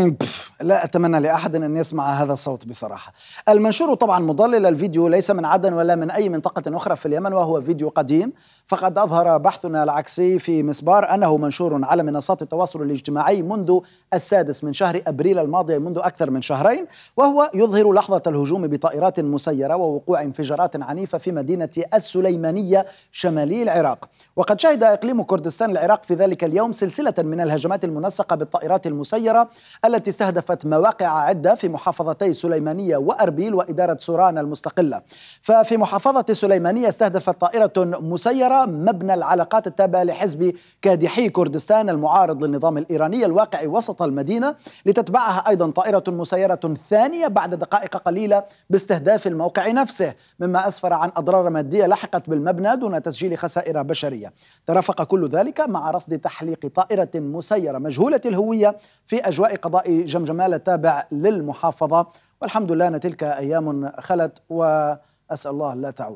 يعني لا أتمنى لأحد أن يسمع هذا الصوت بصراحة. المنشور طبعا مضلل، الفيديو ليس من عدن ولا من أي منطقة أخرى في اليمن، وهو فيديو قديم. فقد أظهر بحثنا العكسي في مسبار أنه منشور على منصات التواصل الاجتماعي منذ 6 من شهر أبريل الماضي، منذ أكثر من شهرين، وهو يظهر لحظة الهجوم بطائرات مسيرة ووقوع انفجارات عنيفة في مدينة السليمانية شمالي العراق. وقد شهد إقليم كردستان العراق في ذلك اليوم سلسلة من الهجمات المنسقة بالطائرات المسيرة التي استهدفت مواقع عدة في محافظتي سليمانية وأربيل وإدارة سوران المستقلة. ففي محافظة سليمانية استهدفت طائرة مسيرة مبنى العلاقات التابع لحزب كادحي كردستان المعارض للنظام الإيراني الواقع وسط المدينة، لتتبعها أيضا طائرة مسيرة ثانية بعد دقائق قليلة باستهداف الموقع نفسه، مما أسفر عن أضرار مادية لحقت بالمبنى دون تسجيل خسائر بشرية. ترافق كل ذلك مع رصد تحليق طائرة مسيرة مجهولة الهوية في أجواء قضاء جمجمال التابع للمحافظة. والحمد لله أن تلك أيام خلت، وأسأل الله لا تعود.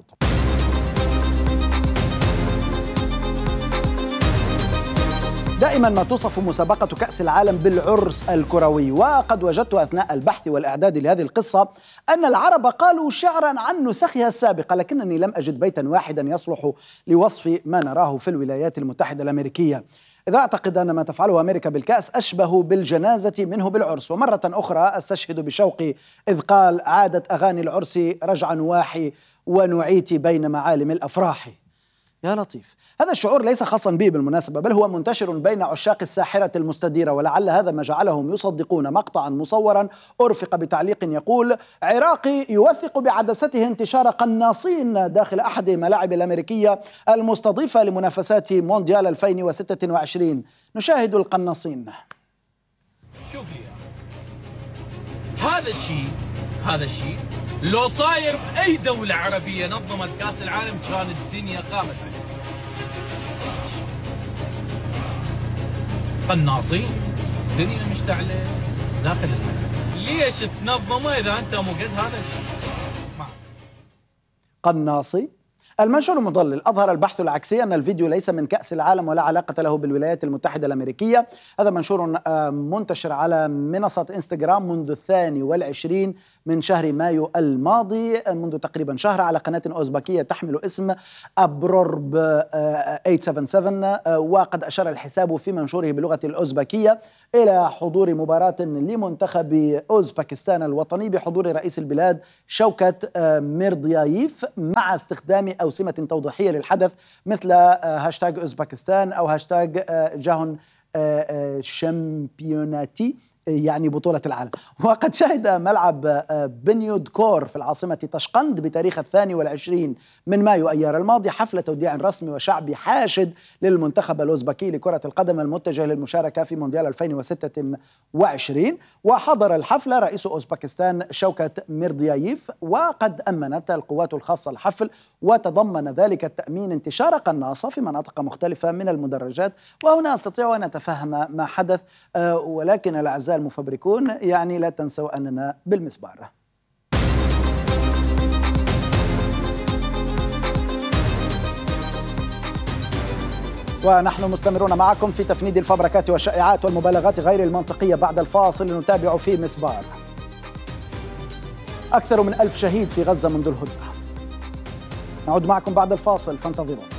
دائما ما توصف مسابقة كأس العالم بالعرس الكروي، وقد وجدت أثناء البحث والإعداد لهذه القصة أن العرب قالوا شعرا عن نسخها السابقة، لكنني لم أجد بيتا واحدا يصلح لوصف ما نراه في الولايات المتحدة الأمريكية. إذا أعتقد أن ما تفعله أمريكا بالكأس أشبه بالجنازة منه بالعرس. ومرة أخرى أستشهد بشوقي إذ قال: عادت أغاني العرس رجعا واحي ونعيت بين معالم الأفراح. يا لطيف. هذا الشعور ليس خاصا بي بالمناسبة، بل هو منتشر بين عشاق الساحرة المستديرة، ولعل هذا ما جعلهم يصدقون مقطعا مصورا أرفق بتعليق يقول: عراقي يوثق بعدسته انتشار قناصين داخل أحد الملاعب الأمريكية المستضيفة لمنافسات مونديال 2026. نشاهد القناصين. شوف لي هذا الشيء لو صاير بأي دولة عربية نظمت كأس العالم كان الدنيا قامت عليه. قناصين الدنيا مشتعلة داخل الملعب، ليش تنظمه إذا أنت مو قد هذا الشيء؟ قناصي. المنشور مضلل. أظهر البحث العكسي أن الفيديو ليس من كأس العالم ولا علاقة له بالولايات المتحدة الأمريكية. هذا منشور منتشر على منصة انستغرام منذ 22 من شهر مايو الماضي، منذ تقريبا شهر، على قناة أوزبكية تحمل اسم أبرورب 877. وقد أشار الحساب في منشوره بلغة الأوزبكية إلى حضور مباراة لمنتخب أوزبكستان الوطني بحضور رئيس البلاد شوكت ميرديايف، مع استخدام أوسمة توضيحية للحدث مثل هاشتاج أوزبكستان أو هاشتاج جاهن شامبيوناتي، يعني بطولة العالم. وقد شهد ملعب بنيود كور في العاصمة طشقند بتاريخ 22 من مايو أيار الماضي حفل توديع رسمي وشعبي حاشد للمنتخب الأوزبكي لكرة القدم المتجه للمشاركة في مونديال 2026. وحضر الحفل رئيس أوزبكستان شوكت ميرديايف، وقد أمنت القوات الخاصة الحفل، وتضمن ذلك التأمين انتشار قناصة في مناطق مختلفة من المدرجات. وهنا أستطيع أن أتفهم ما حدث، ولكن الأعزاء المفبركون يعني لا تنسوا أننا بالمسبار. ونحن مستمرون معكم في تفنيد الفبركات والشائعات والمبالغات غير المنطقية. بعد الفاصل نتابع في مسبار. أكثر من 1000 شهيد في غزة منذ الهدنة. نعود معكم بعد الفاصل، فانتظروا.